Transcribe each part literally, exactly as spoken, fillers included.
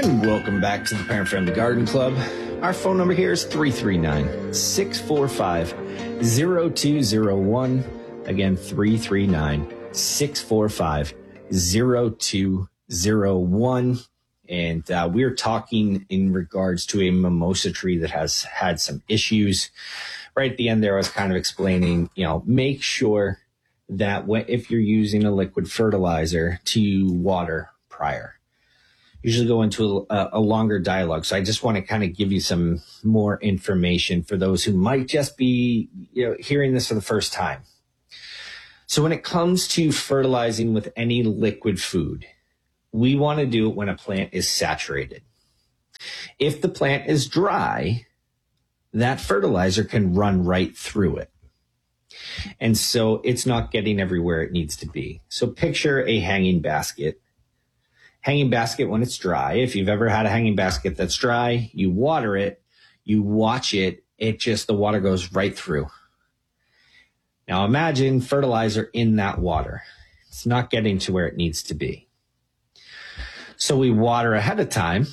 And welcome back to the Parent Friendly Garden Club. Our phone number here is three three nine, six four five, zero two zero one. Again, three three nine, six four five, zero two zero one. And uh, we're talking in regards to a mimosa tree that has had some issues. Right at the end there, I was kind of explaining, you know, make sure that when, if you're using a liquid fertilizer, to water prior. Usually go into a, a longer dialogue. So I just want to kind of give you some more information for those who might just be, you know, hearing this for the first time. So when it comes to fertilizing with any liquid food, we want to do it when a plant is saturated. If the plant is dry, that fertilizer can run right through it. And so it's not getting everywhere it needs to be. So picture a hanging basket. Hanging basket when it's dry. If you've ever had a hanging basket that's dry, you water it, you watch it, it just, the water goes right through. Now imagine fertilizer in that water. It's not getting to where it needs to be. So we water ahead of time,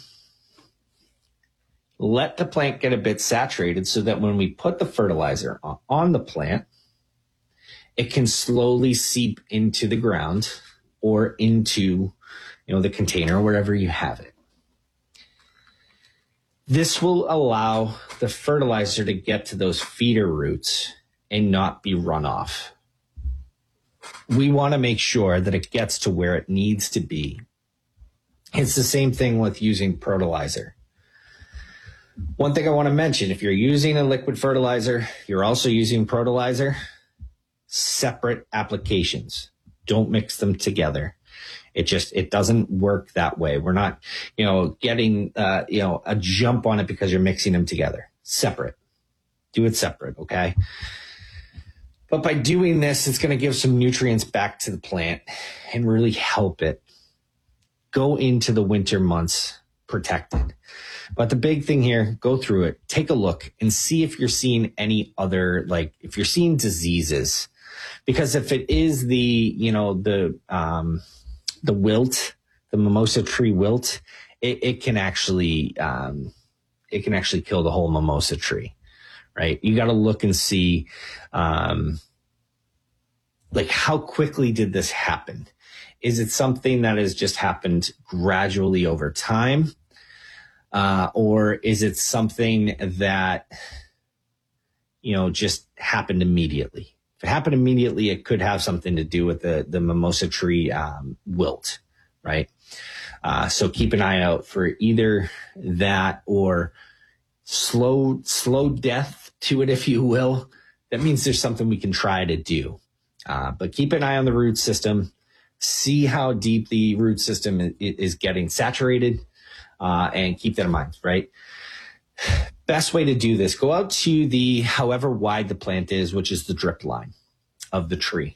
let the plant get a bit saturated so that when we put the fertilizer on the plant, it can slowly seep into the ground or into, you know, the container, wherever you have it. This will allow the fertilizer to get to those feeder roots and not be run off. We want to make sure that it gets to where it needs to be. It's the same thing with using fertilizer. One thing I want to mention, if you're using a liquid fertilizer, you're also using fertilizer, separate applications. Don't mix them together. It just, it doesn't work that way. We're not, you know, getting, uh, you know, a jump on it because you're mixing them together. Separate. Do it separate, okay? But by doing this, it's going to give some nutrients back to the plant and really help it go into the winter months protected. But the big thing here, go through it, take a look and see if you're seeing any other, like if you're seeing diseases. Because if it is the, you know, the, um, the wilt, the mimosa tree wilt, it, it can actually, um, it can actually kill the whole mimosa tree, right? You got to look and see, um, like how quickly did this happen? Is it something that has just happened gradually over time? Uh, or is it something that, you know, just happened immediately? If it happened immediately, it could have something to do with the, the mimosa tree um, wilt, right? Uh, so keep an eye out for either that or slow, slow death to it, if you will. That means there's something we can try to do. Uh, but keep an eye on the root system. See how deep the root system is, is getting saturated, uh, and keep that in mind, right? Best way to do this, go out to the, however wide the plant is, which is the drip line of the tree.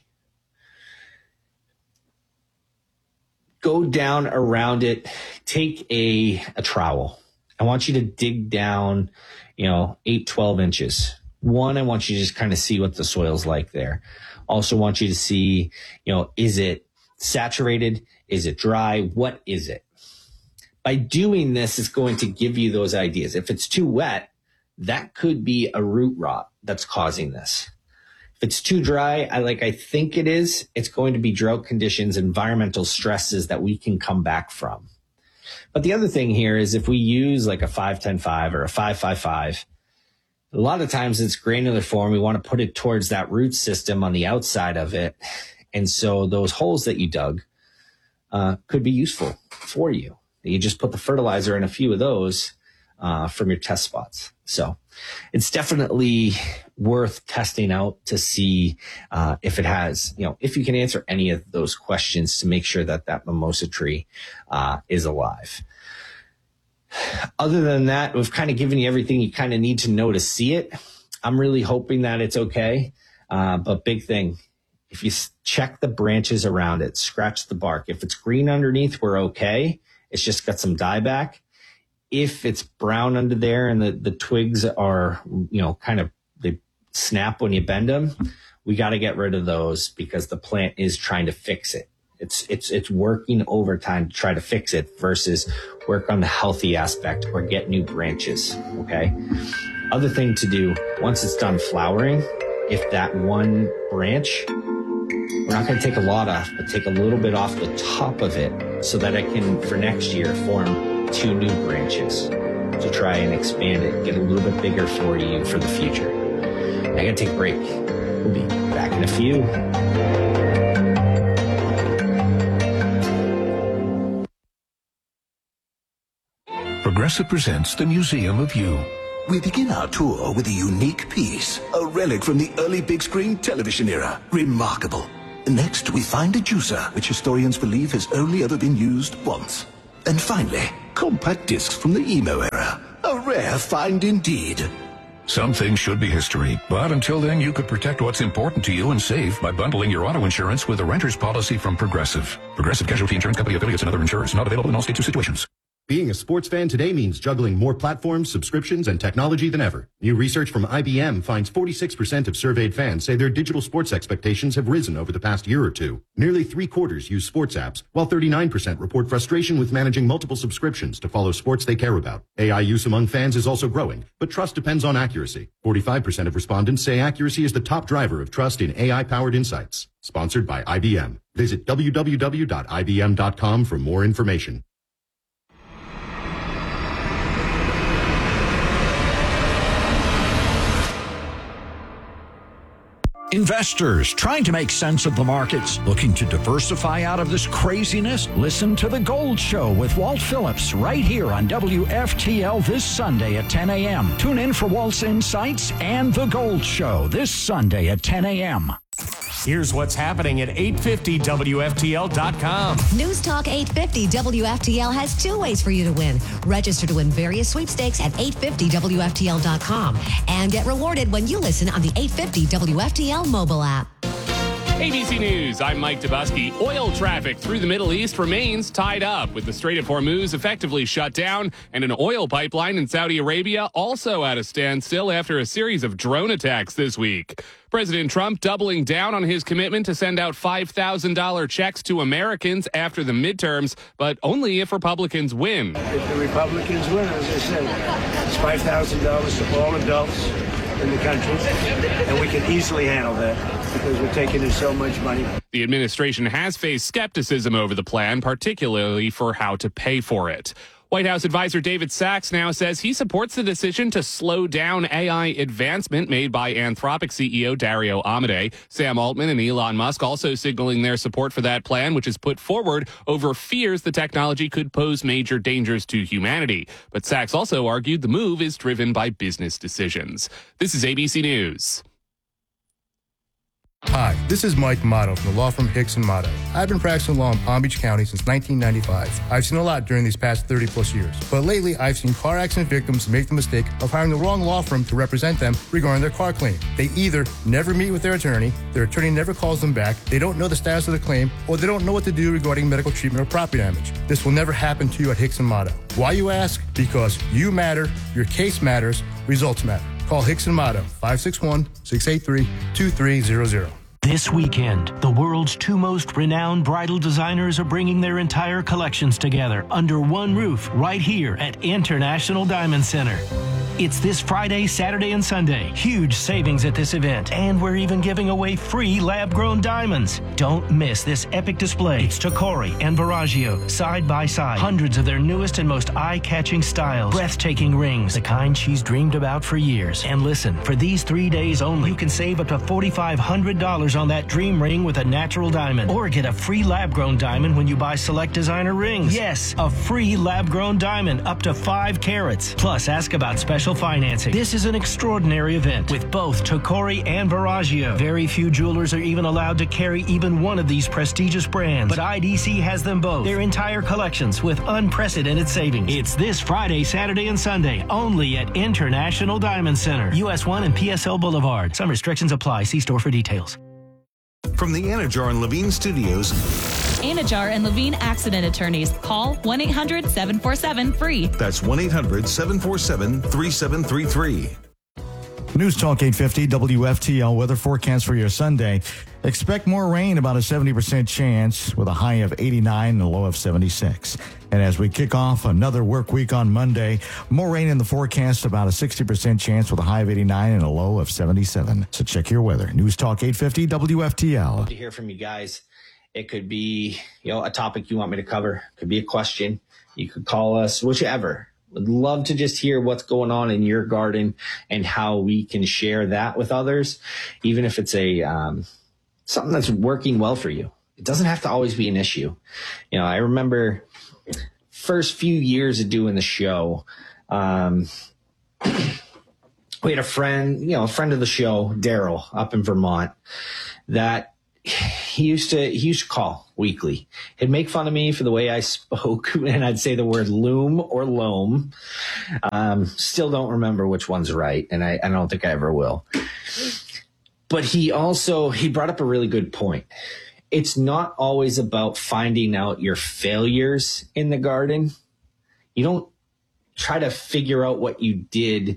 Go down around it, take a, a trowel. I want you to dig down, you know, eight, twelve inches. One, I want you to just kind of see what the soil's like there. Also want you to see, you know, is it saturated? Is it dry? What is it? By doing this, it's going to give you those ideas. If it's too wet, that could be a root rot that's causing this. If it's too dry, I like I think it is, it's going to be drought conditions, environmental stresses that we can come back from. But the other thing here is if we use like a five ten five or a five five five, a lot of times it's granular form. We want to put it towards that root system on the outside of it. And so those holes that you dug uh, could be useful for you. You just put the fertilizer in a few of those uh, from your test spots. So it's definitely worth testing out to see uh, if it has, you know, if you can answer any of those questions to make sure that that mimosa tree uh, is alive. Other than that, we've kind of given you everything you kind of need to know to see it. I'm really hoping that it's okay. Uh, but big thing, if you check the branches around it, scratch the bark. If it's green underneath, we're okay. It's just got some dieback. If it's brown under there and the, the twigs are, you know, kind of, they snap when you bend them, we got to get rid of those because the plant is trying to fix it. It's, it's, it's working overtime to try to fix it versus work on the healthy aspect or get new branches. Okay. Other thing to do once it's done flowering, if that one branch, we're not going to take a lot off, but take a little bit off the top of it so that it can, for next year, form two new branches to try and expand it, get a little bit bigger for you for the future. I got to take a break. We'll be back in a few. Progressive presents the Museum of You. We begin our tour with a unique piece, a relic from the early big screen television era. Remarkable. Next, we find a juicer, which historians believe has only ever been used once. And finally, compact discs from the emo era. A rare find indeed. Some things should be history, but until then you could protect what's important to you and save by bundling your auto insurance with a renter's policy from Progressive. Progressive Casualty Insurance Company affiliates and other insurers. Not available in all states or situations. Being a sports fan today means juggling more platforms, subscriptions, and technology than ever. New research from I B M finds forty-six percent of surveyed fans say their digital sports expectations have risen over the past year or two. Nearly three quarters use sports apps, while thirty-nine percent report frustration with managing multiple subscriptions to follow sports they care about. A I use among fans is also growing, but trust depends on accuracy. forty-five percent of respondents say accuracy is the top driver of trust in A I-powered insights. Sponsored by I B M. Visit w w w dot i b m dot com for more information. Investors trying to make sense of the markets, looking to diversify out of this craziness? Listen to The Gold Show with Walt Phillips right here on W F T L this Sunday at ten a.m. Tune in for Walt's insights and The Gold Show this Sunday at ten a.m. Here's what's happening at eight fifty W F T L dot com. News Talk eight fifty W F T L has two ways for you to win. Register to win various sweepstakes at eight fifty W F T L dot com and get rewarded when you listen on the eight fifty W F T L mobile app. A B C News, I'm Mike Dubusky. Oil traffic through the Middle East remains tied up with the Strait of Hormuz effectively shut down and an oil pipeline in Saudi Arabia also at a standstill after a series of drone attacks this week. President Trump doubling down on his commitment to send out five thousand dollars checks to Americans after the midterms, but only if Republicans win. If the Republicans win, as I said, it's five thousand dollars to all adults in the country, and we can easily handle that because we're taking in so much money. The administration has faced skepticism over the plan, particularly for how to pay for it. White House advisor David Sachs now says he supports the decision to slow down A I advancement made by Anthropic C E O Dario Amodei. Sam Altman and Elon Musk also signaling their support for that plan, which is put forward over fears the technology could pose major dangers to humanity. But Sachs also argued the move is driven by business decisions. This is A B C News. Hi, this is Mike Motto from the law firm Hicks and Motto. I've been practicing law in Palm Beach County since nineteen ninety-five. I've seen a lot during these past thirty plus years. But lately, I've seen car accident victims make the mistake of hiring the wrong law firm to represent them regarding their car claim. They either never meet with their attorney, their attorney never calls them back, they don't know the status of the claim, or they don't know what to do regarding medical treatment or property damage. This will never happen to you at Hicks and Motto. Why, you ask? Because you matter, your case matters, results matter. Call Hicks and Motto, five six one, six eight three, two three zero zero. This weekend, the world's two most renowned bridal designers are bringing their entire collections together under one roof right here at International Diamond Center. It's this Friday, Saturday, and Sunday. Huge savings at this event. And we're even giving away free lab-grown diamonds. Don't miss this epic display. It's Tacori and Verragio, side by side. Hundreds of their newest and most eye-catching styles. Breathtaking rings, the kind she's dreamed about for years. And listen, for these three days only, you can save up to four thousand five hundred dollars on that dream ring with a natural diamond. Or get a free lab-grown diamond when you buy select designer rings. Yes, a free lab-grown diamond up to five carats. Plus, ask about special financing. This is an extraordinary event with both Tacori and Verragio. Very few jewelers are even allowed to carry even one of these prestigious brands, but I D C has them both. Their entire collections with unprecedented savings. It's this Friday, Saturday, and Sunday only at International Diamond Center, U S one and P S L Boulevard. Some restrictions apply. See store for details. From the Anajar and Levine Studios. Anajar and Levine Accident Attorneys. Call one eight hundred seven four seven free. That's one eight hundred seven four seven three seven three three. News Talk eight fifty W F T L weather forecast for your Sunday. Expect more rain, about a seventy percent chance with a high of eighty-nine and a low of seventy-six. And as we kick off another work week on Monday, more rain in the forecast, about a sixty percent chance with a high of eighty-nine and a low of seventy-seven. So check your weather. News Talk eight fifty W F T L. To hear from you guys. It could be, you know, a topic you want me to cover. It could be a question. You could call us, whichever. Would love to just hear what's going on in your garden and how we can share that with others, even if it's a um, something that's working well for you. It doesn't have to always be an issue. You know, I remember first few years of doing the show, um, we had a friend, you know, a friend of the show, Daryl, up in Vermont, that he used to he used to call weekly. He'd make fun of me for the way I spoke, and I'd say the word loom or loam. Um, still don't remember which one's right, and I, I don't think I ever will. But he also he brought up a really good point. It's not always about finding out your failures in the garden. You don't try to figure out what you did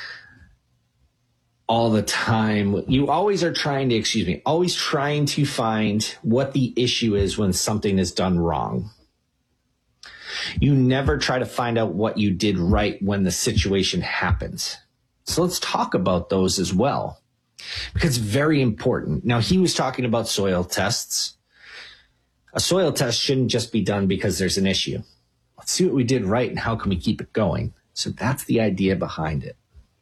all the time. You always are trying to, excuse me, always trying to find what the issue is when something is done wrong. You never try to find out what you did right when the situation happens. So let's talk about those as well, because it's very important. Now, he was talking about soil tests. A soil test shouldn't just be done because there's an issue. Let's see what we did right and how can we keep it going. So that's the idea behind it.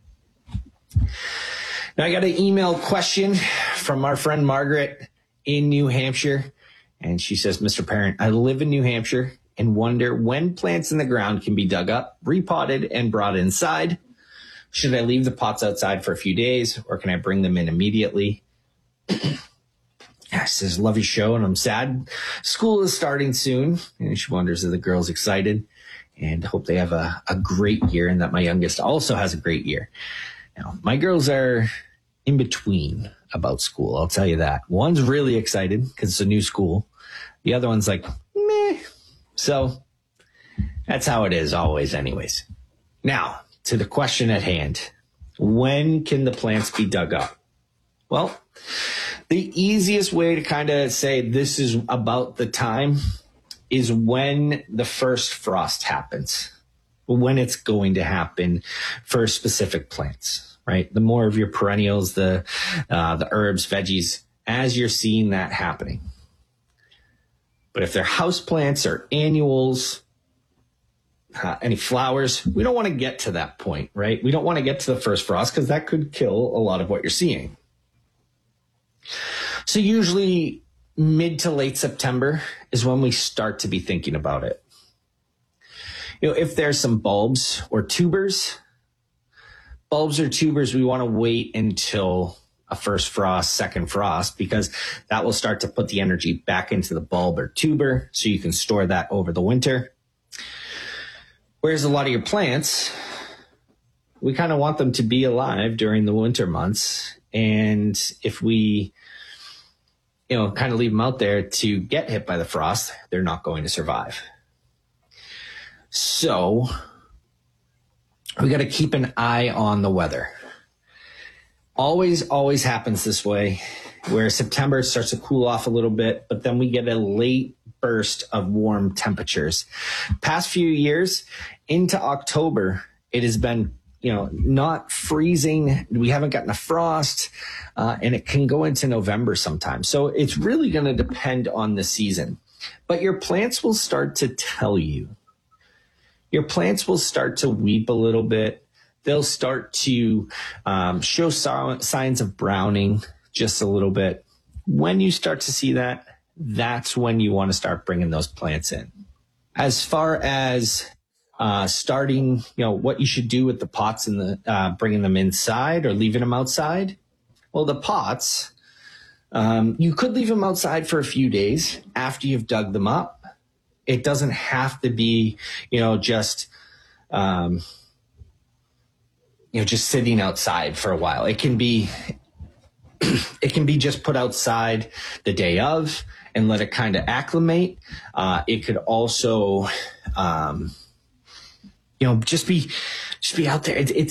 Now, I got an email question from our friend Margaret in New Hampshire. And she says, Mister Parent, I live in New Hampshire and wonder when plants in the ground can be dug up, repotted, and brought inside. Should I leave the pots outside for a few days, or can I bring them in immediately? She says, love your show, and I'm sad. School is starting soon. And she wonders if the girl's excited and hope they have a, a great year, and that my youngest also has a great year. Now, my girls are in between about school, I'll tell you that. One's really excited because it's a new school. The other one's like, meh. So that's how it is always anyways. Now, to the question at hand. When can the plants be dug up? Well, the easiest way to kind of say this is about the time is when the first frost happens. When it's going to happen for specific plants, right? The more of your perennials, the uh, the herbs, veggies, as you're seeing that happening. But if they're house plants or annuals, uh, any flowers, we don't want to get to that point, right? We don't want to get to the first frost because that could kill a lot of what you're seeing. So usually mid to late September is when we start to be thinking about it. You know, if there's some bulbs or tubers, bulbs or tubers, we want to wait until a first frost, second frost, because that will start to put the energy back into the bulb or tuber so you can store that over the winter. Whereas a lot of your plants, we kind of want them to be alive during the winter months. And if we, you know, kind of leave them out there to get hit by the frost, they're not going to survive. So we got to keep an eye on the weather. Always, always happens this way, where September starts to cool off a little bit, but then we get a late burst of warm temperatures. Past few years into October, it has been, you know, not freezing. We haven't gotten a frost, uh, and it can go into November sometimes. So it's really going to depend on the season. But your plants will start to tell you. Your plants will start to weep a little bit. They'll start to um, show so- signs of browning just a little bit. When you start to see that, that's when you want to start bringing those plants in. As far as uh, starting, you know, what you should do with the pots and the uh, bringing them inside or leaving them outside. Well, the pots, um, you could leave them outside for a few days after you've dug them up. It doesn't have to be, you know, just, um, you know, just sitting outside for a while. It can be, it can be just put outside the day of and let it kind of acclimate. Uh, it could also, um, you know, just be, just be out there. It, it's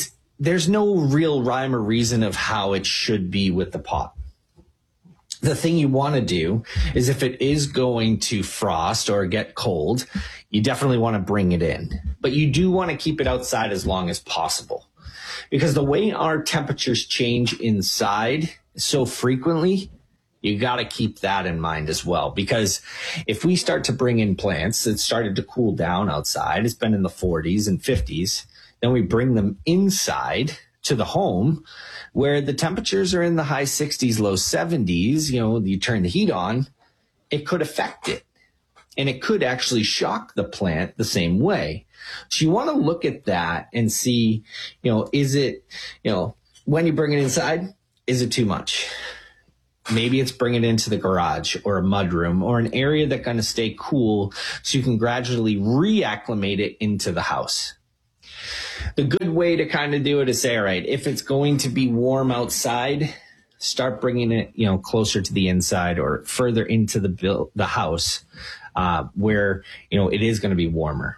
there's no real rhyme or reason of how it should be with the pot. The thing you want to do is if it is going to frost or get cold, you definitely want to bring it in. But you do want to keep it outside as long as possible. Because the way our temperatures change inside so frequently, you got to keep that in mind as well. Because if we start to bring in plants that started to cool down outside, it's been in the forties and fifties, then we bring them inside to the home where the temperatures are in the high sixties, low seventies, you know, you turn the heat on, it could affect it. And it could actually shock the plant the same way. So you want to look at that and see, you know, is it, you know, when you bring it inside, is it too much? Maybe it's bringing it into the garage or a mudroom or an area that's going to stay cool so you can gradually reacclimate it into the house. The good way to kind of do it is say, all right, if it's going to be warm outside, start bringing it, you know, closer to the inside or further into the build, the house uh, where, you know, it is going to be warmer.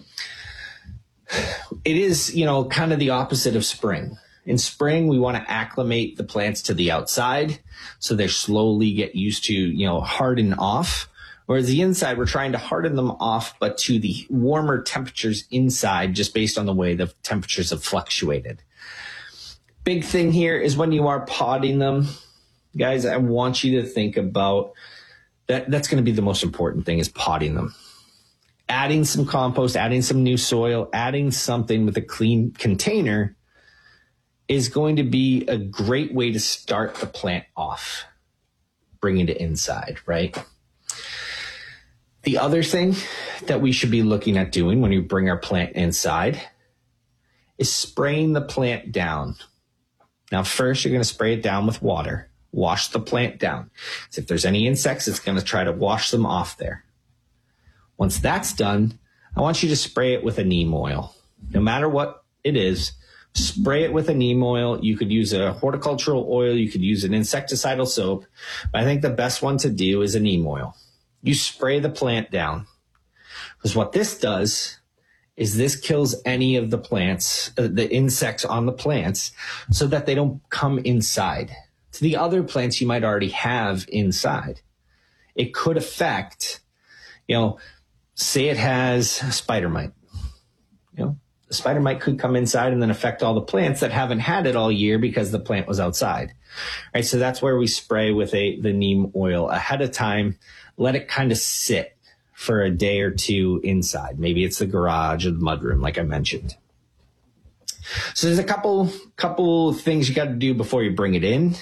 It is, you know, kind of the opposite of spring. In spring, we want to acclimate the plants to the outside so they slowly get used to, you know, harden off. Whereas the inside, we're trying to harden them off, but to the warmer temperatures inside, just based on the way the temperatures have fluctuated. Big thing here is when you are potting them, guys, I want you to think about that. That's going to be the most important thing is potting them. Adding some compost, adding some new soil, adding something with a clean container is going to be a great way to start the plant off, bringing it inside, right? The other thing that we should be looking at doing when you bring our plant inside is spraying the plant down. Now, first, you're going to spray it down with water. Wash the plant down. So if there's any insects, it's going to try to wash them off there. Once that's done, I want you to spray it with a neem oil. No matter what it is, spray it with a neem oil. You could use a horticultural oil. You could use an insecticidal soap. But I think the best one to do is a neem oil. You spray the plant down. Because what this does is this kills any of the plants, uh, the insects on the plants, so that they don't come inside to the other plants you might already have inside. It could affect, you know, say it has spider mite. You know, the spider mite could come inside and then affect all the plants that haven't had it all year because the plant was outside. Right, so that's where we spray with a the neem oil ahead of time. Let it kind of sit for a day or two inside. Maybe it's the garage or the mudroom, like I mentioned. So there's a couple couple things you got to do before you bring it in.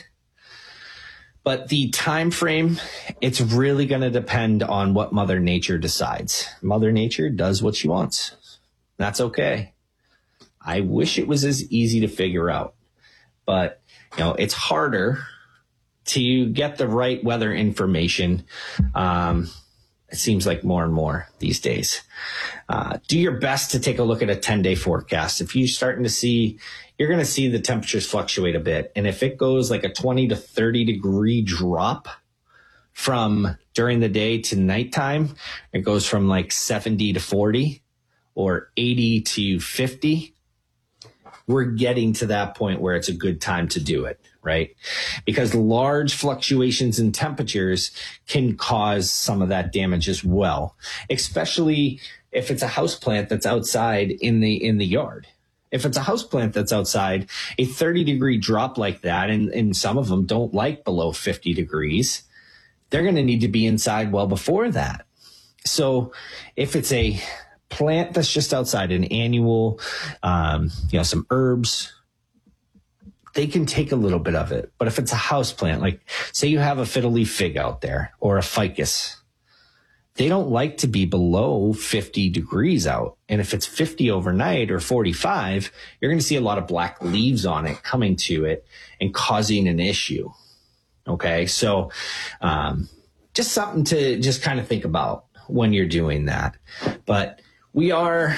But the time frame, it's really going to depend on what Mother Nature decides. Mother Nature does what she wants. That's okay. I wish it was as easy to figure out. But, you know, it's harder to get the right weather information. Um, it seems like more and more these days. Uh, do your best to take a look at a ten-day forecast. If you're starting to see, you're going to see the temperatures fluctuate a bit. And if it goes like a twenty to thirty degree drop from during the day to nighttime, it goes from like seventy to forty or eighty to fifty. We're getting to that point where it's a good time to do it, right? Because large fluctuations in temperatures can cause some of that damage as well, especially if it's a houseplant that's outside in the in the yard. If it's a houseplant that's outside, a thirty degree drop like that, and, and some of them don't like below fifty degrees, they're going to need to be inside well before that. So if it's a plant that's just outside, an annual, um, you know, some herbs, they can take a little bit of it. But if it's a house plant, like say you have a fiddle leaf fig out there or a ficus, they don't like to be below fifty degrees out. And if it's fifty overnight or forty-five, you're going to see a lot of black leaves on it coming to it and causing an issue. Okay. So, um, just something to just kind of think about when you're doing that. But we are,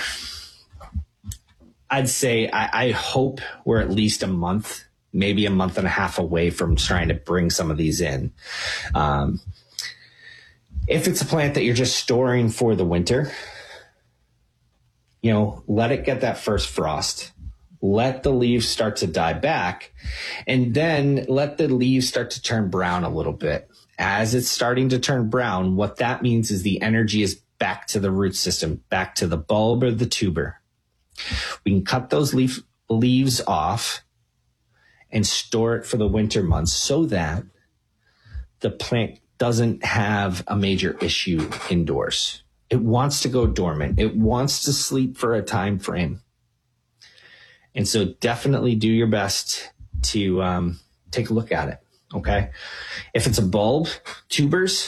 I'd say, I, I hope we're at least a month, maybe a month and a half away from trying to bring some of these in. Um, if it's a plant that you're just storing for the winter, you know, let it get that first frost. let the leaves start to die back, and then let the leaves start to turn brown a little bit. As it's starting to turn brown, what that means is the energy is back to the root system, back to the bulb or the tuber. We can cut those leaf, leaves off and store it for the winter months so that the plant doesn't have a major issue indoors. It wants to go dormant. It wants to sleep for a time frame. And so definitely do your best to um, take a look at it, okay? If it's a bulb, tubers,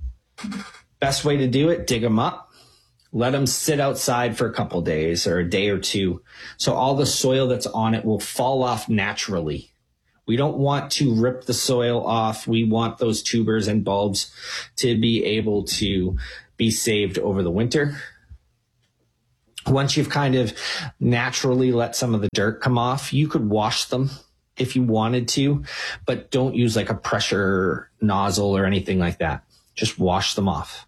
best way to do it, dig them up. Let them sit outside for a couple days or a day or two. So all the soil that's on it will fall off naturally. We don't want to rip the soil off. We want those tubers and bulbs to be able to be saved over the winter. Once you've kind of naturally let some of the dirt come off, you could wash them if you wanted to, but don't use like a pressure nozzle or anything like that. Just wash them off.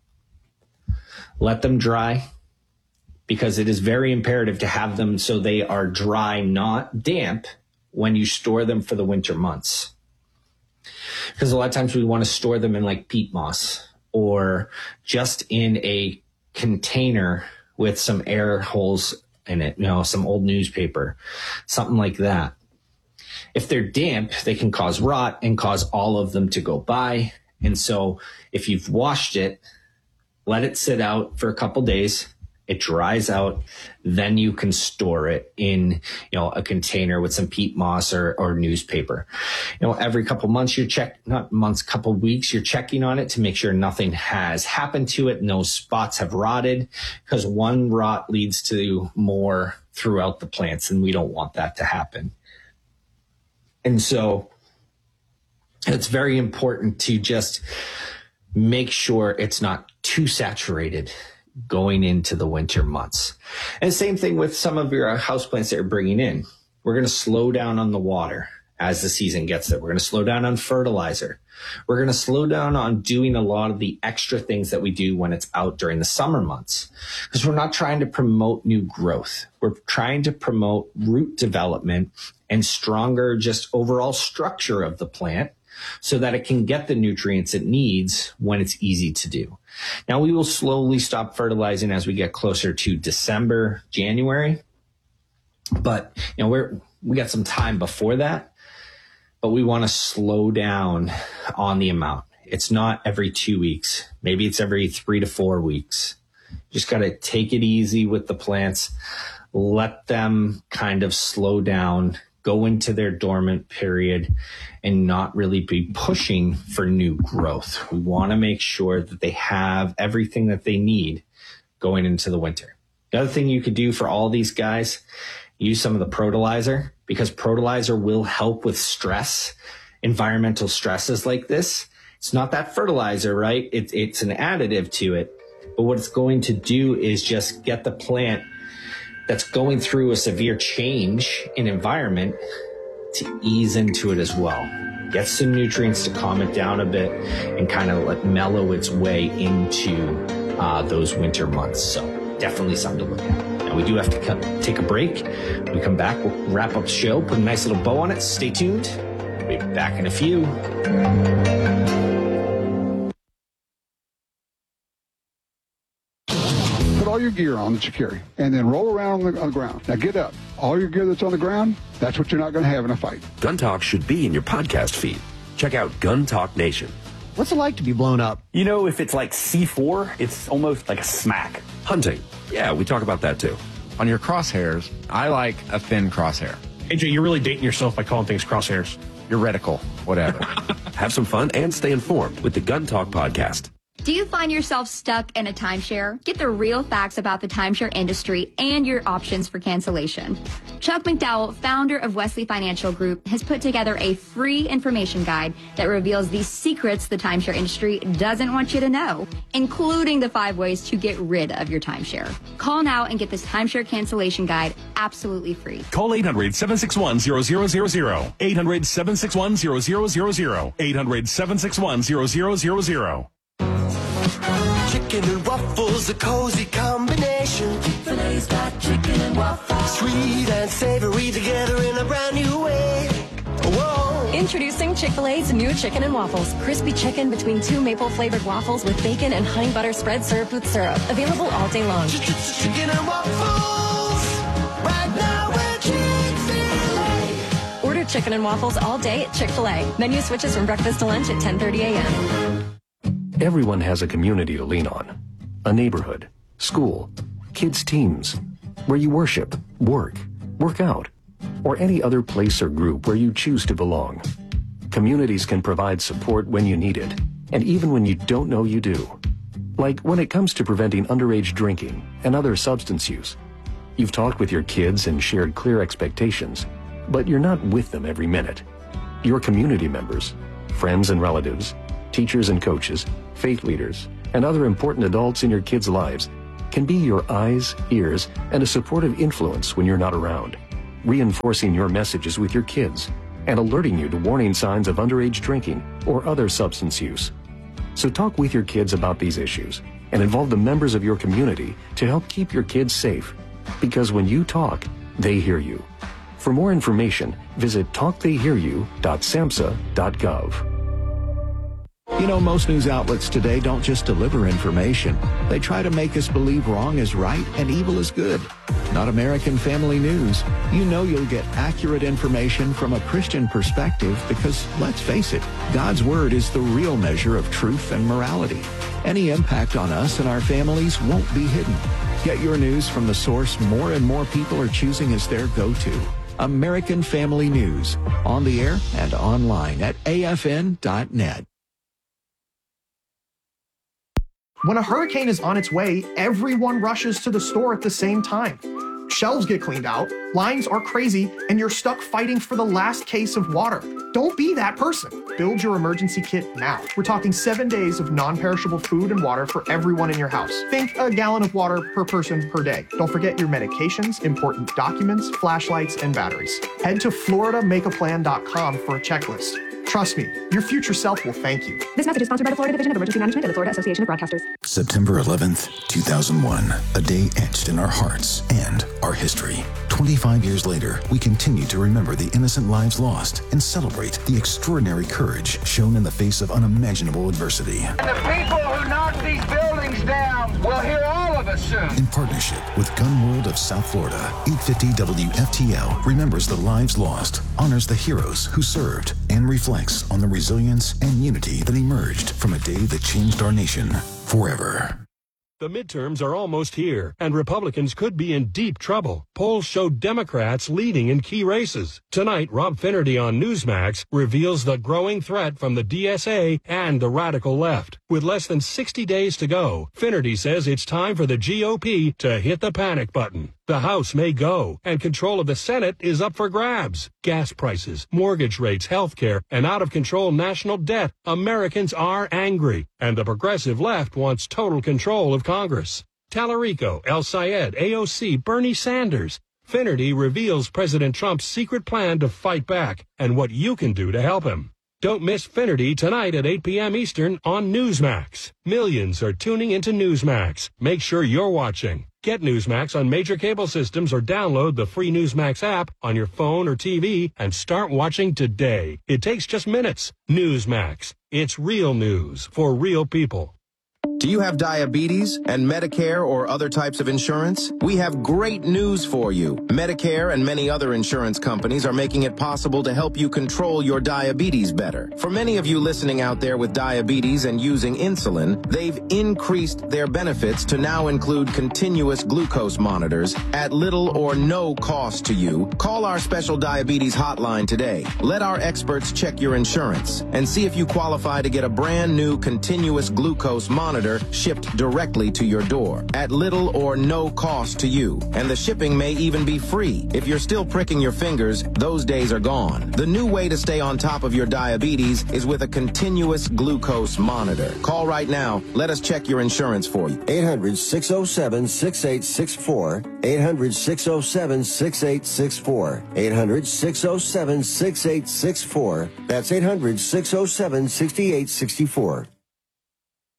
Let them dry, because it is very imperative to have them so they are dry, not damp, when you store them for the winter months. Because a lot of times we want to store them in like peat moss or just in a container with some air holes in it, you know, some old newspaper, something like that. If they're damp, they can cause rot and cause all of them to go by. And so if you've washed it, let it sit out for a couple days. It dries out. Then you can store it in, you know, a container with some peat moss or, or newspaper. You know, every couple months you check, not months, couple weeks, you're checking on it to make sure nothing has happened to it. No spots have rotted, because one rot leads to more throughout the plants, and we don't want that to happen. And so it's very important to just make sure it's not too saturated going into the winter months. And same thing with some of your houseplants that you're bringing in. We're going to slow down on the water as the season gets there. We're going to slow down on fertilizer. We're going to slow down on doing a lot of the extra things that we do when it's out during the summer months, because we're not trying to promote new growth. We're trying to promote root development and stronger just overall structure of the plant, so that it can get the nutrients it needs when it's easy to do. Now, we will slowly stop fertilizing as we get closer to December, January. But, you know, we're, we got some time before that, but we want to slow down on the amount. It's not every two weeks. Maybe it's every three to four weeks. Just got to take it easy with the plants. Let them kind of slow down, go into their dormant period, and not really be pushing for new growth. We want to make sure that they have everything that they need going into the winter. The other thing you could do for all these guys, use some of the Protolizer, because Protolizer will help with stress, environmental stresses like this. It's not that fertilizer, right? It, it's an additive to it. But what it's going to do is just get the plant that's going through a severe change in environment to ease into it as well. Get some nutrients to calm it down a bit and kind of let mellow its way into uh, those winter months. So definitely something to look at. Now we do have to cut, take a break. When we come back, we'll wrap up the show, put a nice little bow on it. Stay tuned. We'll be back in a few. All your gear on that you carry, and then roll around on the, on the ground. Now get up. All your gear that's on the ground, that's what you're not going to have in a fight. Gun Talk should be in your podcast feed. Check out Gun Talk Nation. What's it like to be blown up? You know, if it's like C four, it's almost like a smack. Hunting. Yeah, we talk about that too. On your crosshairs, I like a thin crosshair. A J, you're really dating yourself by calling things crosshairs. Your reticle, whatever. Have some fun and stay informed with the Gun Talk podcast. Do you find yourself stuck in a timeshare? Get the real facts about the timeshare industry and your options for cancellation. Chuck McDowell, founder of Wesley Financial Group, has put together a free information guide that reveals the secrets the timeshare industry doesn't want you to know, including the five ways to get rid of your timeshare. Call now and get this timeshare cancellation guide absolutely free. Call eight hundred, seven six one, zero zero zero zero. eight hundred, seven six one, zero zero zero zero. eight hundred, seven six one, zero zero zero zero. Chicken and waffles, a cozy combination. Fillets got chicken and waffles. sweet and savory together in a brand new way. Whoa. Introducing Chick-fil-A's new chicken and waffles. Crispy chicken between two maple-flavored waffles with bacon and honey butter spread served with syrup. Available all day long. Chicken and waffles. Right now we're Chick-fil-A. Order chicken and waffles all day at Chick-fil-A. Menu switches from breakfast to lunch at ten thirty a.m. Everyone has a community to lean on. A neighborhood, school, kids' teams, where you worship, work, work out, or any other place or group where you choose to belong. Communities can provide support when you need it, and even when you don't know you do. Like when it comes to preventing underage drinking and other substance use. You've talked with your kids and shared clear expectations, but you're not with them every minute. Your community members, friends and relatives, teachers and coaches, faith leaders, and other important adults in your kids' lives can be your eyes, ears, and a supportive influence when you're not around, reinforcing your messages with your kids and alerting you to warning signs of underage drinking or other substance use. So talk with your kids about these issues and involve the members of your community to help keep your kids safe. Because when you talk, they hear you. For more information, visit talk they hear you dot samhsa dot gov. You know, most news outlets today don't just deliver information. They try to make us believe wrong is right and evil is good. Not American Family News. You know you'll get accurate information from a Christian perspective because, let's face it, God's Word is the real measure of truth and morality. Any impact on us and our families won't be hidden. Get your news from the source more and more people are choosing as their go-to. American Family News. On the air and online at A F N dot net. When a hurricane is on its way, everyone rushes to the store at the same time. Shelves get cleaned out, lines are crazy, and you're stuck fighting for the last case of water. Don't be that person. Build your emergency kit now. We're talking seven days of non-perishable food and water for everyone in your house. Think a gallon of water per person per day. Don't forget your medications, important documents, flashlights, and batteries. Head to Florida Make A Plan dot com for a checklist. Trust me, your future self will thank you. This message is sponsored by the Florida Division of Emergency Management and the Florida Association of Broadcasters. September eleventh, two thousand one, a day etched in our hearts and our history. twenty-five years later, we continue to remember the innocent lives lost and celebrate the extraordinary courage shown in the face of unimaginable adversity. And the people who knocked these buildings down will hear all of us soon. In partnership with Gun World of South Florida, eight fifty W F T L remembers the lives lost, honors the heroes who served, and reflects on the resilience and unity that emerged from a day that changed our nation forever. The midterms are almost here, and Republicans could be in deep trouble. Polls show Democrats leading in key races. Tonight, Rob Finnerty on Newsmax reveals the growing threat from the D S A and the radical left. With less than sixty days to go, Finnerty says it's time for the G O P to hit the panic button. The House may go, and control of the Senate is up for grabs. Gas prices, mortgage rates, health care, and out-of-control national debt. Americans are angry, and the progressive left wants total control of Congress. Tallarico, El Sayed, A O C, Bernie Sanders. Finnerty reveals President Trump's secret plan to fight back and what you can do to help him. Don't miss Finnerty tonight at eight p.m. Eastern on Newsmax. Millions are tuning into Newsmax. Make sure you're watching. Get Newsmax on major cable systems or download the free Newsmax app on your phone or T V and start watching today. It takes just minutes. Newsmax. It's real news for real people. Do you have diabetes and Medicare or other types of insurance? We have great news for you. Medicare and many other insurance companies are making it possible to help you control your diabetes better. For many of you listening out there with diabetes and using insulin, they've increased their benefits to now include continuous glucose monitors at little or no cost to you. Call our special diabetes hotline today. Let our experts check your insurance and see if you qualify to get a brand new continuous glucose monitor shipped directly to your door at little or no cost to you. And the shipping may even be free. If you're still pricking your fingers, those days are gone. The new way to stay on top of your diabetes is with a continuous glucose monitor. Call right now. Let us check your insurance for you. eight hundred, six oh seven, six eight six four. eight hundred, six oh seven, six eight six four. eight hundred, six oh seven, six eight six four. That's eight hundred, six oh seven, six eight six four.